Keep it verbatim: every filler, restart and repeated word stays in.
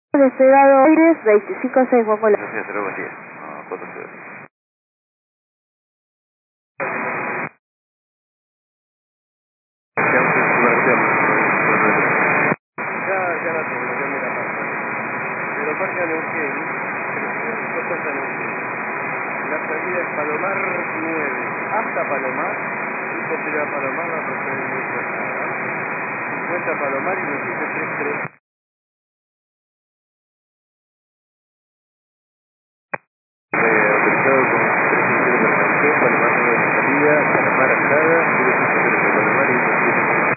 Despegado Aires, veinticinco seis, Guapola. Gracias, hasta luego, buen día. Ah, cuatro cero. Ya, ya la tengo, ya me la paso. Pero marca Neuquén, trescientos cuesta Neuquén. La salida es Palomar nueve, hasta Palomar, y posterior a Palomar la procede muy cerrada. cincuenta Palomar y veintisiete tres tres.